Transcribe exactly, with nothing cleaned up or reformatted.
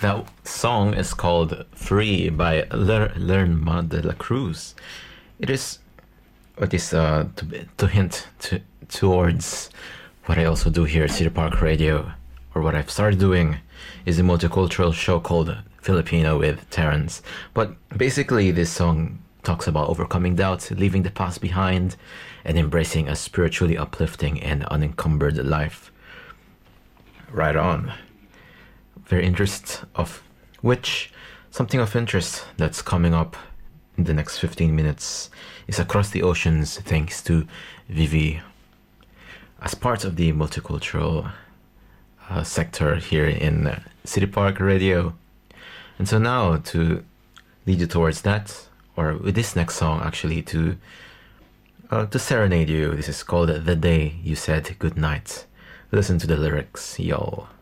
That song is called Free by Ler- Lerma de la Cruz. It is what is uh, to, to hint to, towards what I also do here at City Park Radio, or what I've started doing, is a multicultural show called Filipino with Terrence. But basically, this song talks about overcoming doubt, leaving the past behind, and embracing a spiritually uplifting and unencumbered life. Right on. Very interest of which something of interest that's coming up in the next fifteen minutes is Across the Oceans, thanks to Vivi, as part of the multicultural uh, sector here in uh, City Park Radio. And so now, to lead you towards that, or with this next song actually, to uh, to serenade you, this is called The Day You Said Goodnight. Listen to the lyrics, y'all.